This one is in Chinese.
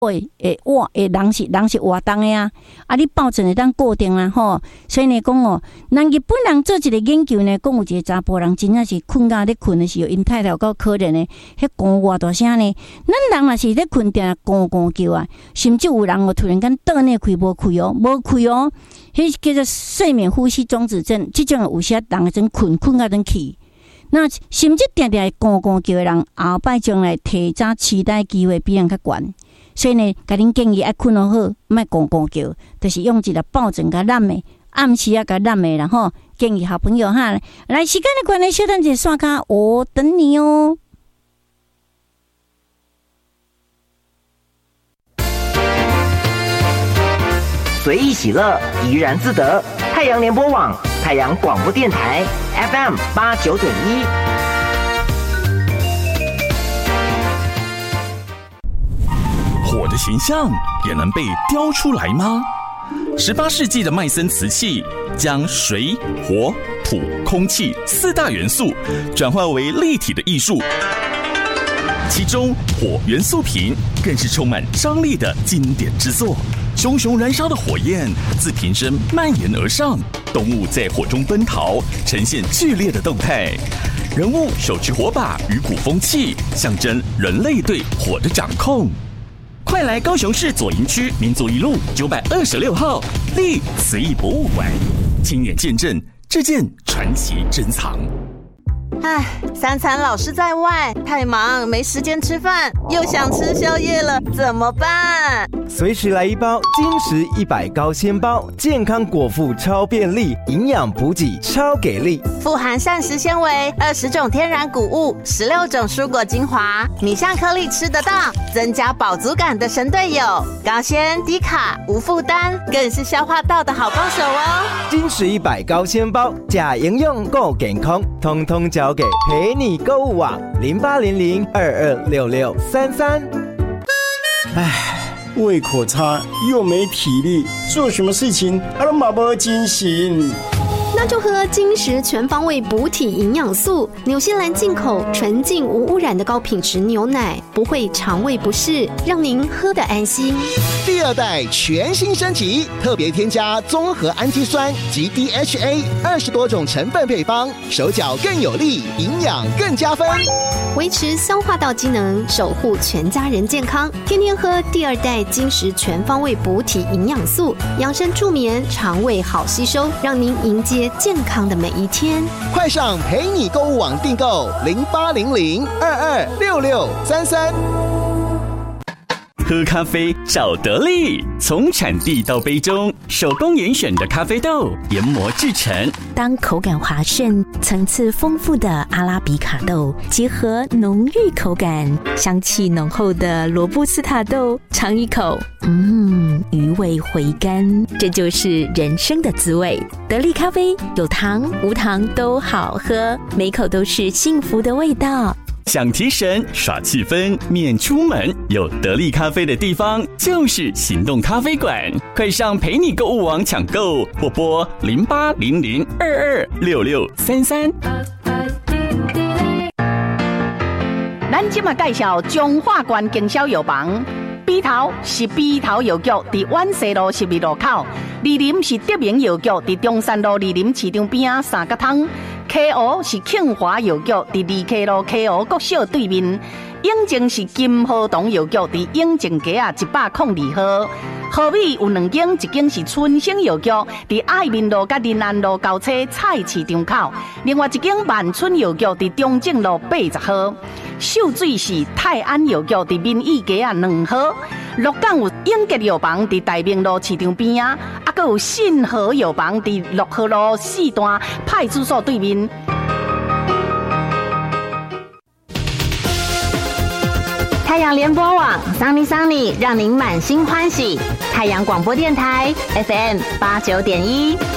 人是活动的啊，你保证会当固定啦吼。所以呢讲哦，咱日本人做一个研究呢，讲有一个查甫人真正是困觉咧困的时候，因太太有够可怜的，迄咕偌大声呢。咱人若是咧困定咕咕叫啊，甚至有人哦突然间倒内开无开哦，迄叫做睡眠呼吸中止症，即种有些人真困到真去。那甚至定定咕咕叫的人，后摆将来提早期待机会比人较悬。所以呢，甲恁建议爱困好，莫咕咕叫，就是用一个抱枕甲揽的，暗时啊甲揽的啦吼。建议好朋友哈，来时间的关系，小等者刷卡，我等你哦。 随意喜乐，怡然自得。太阳联播网，太阳广播电台 FM89.1。 火的形象也能被雕出来吗？18世纪的麦森瓷器将水、火、土、空气4大元素转化为立体的艺术，其中火元素瓶更是充满张力的经典之作。熊熊燃烧的火焰自瓶身蔓延而上，动物在火中奔逃，呈现剧烈的动态。人物手持火把与鼓风器，象征人类对火的掌控。快来高雄市左营区民族一路926号立慈义博物馆，亲眼见证这件传奇珍藏。 唉，3餐老是在外，太忙没时间吃饭，又想吃宵夜了，怎么办？ 随时来一包金石100高纤包，健康果腹超便利，营养补给超给力， 富含膳食纤维，20种天然谷物，16种蔬果精华，米香颗粒吃得到，增加饱足感的神队友，高纤低卡无负担，更是消化道的好帮手哦。 金石100高纤包，假营养够健康，通通交给陪你购物网0800226633。 唉，胃口差又没体力，做什么事情都没精神。 那就喝金石全方位补体营养素，纽西兰进口纯净无污染的高品质牛奶，不会肠胃不适，让您喝得安心。 第2代全新升级，特别添加综合氨基酸及 DHA 20多种成分配方，手脚更有力，营养更加分， 维持消化道机能，守护全家人健康。天天喝第2代金石全方位补体营养素，养生助眠，肠胃好吸收，让您迎接健康的每一天。 快上陪你购物网订购0800226633。 喝咖啡找得力，从产地到杯中，手工严选的咖啡豆研磨制成。 当口感滑顺、层次丰富的阿拉比卡豆结合浓郁口感、香气浓厚的罗布斯塔豆，尝一口，余味回甘，这就是人生的滋味。得力咖啡有糖无糖都好喝，每口都是幸福的味道。 想提神耍气氛免出门，有得力咖啡的地方就是行动咖啡馆。快上陪你购物网抢购，或拨0800226633。 咱今嘛介绍中华关经销药房。鼻头是鼻头药局，伫万西路12路口；李林是德明药局，伫中山路李林市场边啊3角汤。KO 是庆华药局，伫2K路 KO 国小对面。永靖是金和堂药局，伫永靖街啊102号。河尾有2间，一间是春生药局，伫爱民路甲林安路交叉菜市场口；另外一间万春药局伫中正路80号。秀水是泰安药局，伫民意街啊2号。鹿港有永吉药房，伫大明路市场边啊，还有信和药房，伫6号路4段派出所对面。 太阳联播网桑尼让您满心欢喜。太阳广播电台 FM89.1。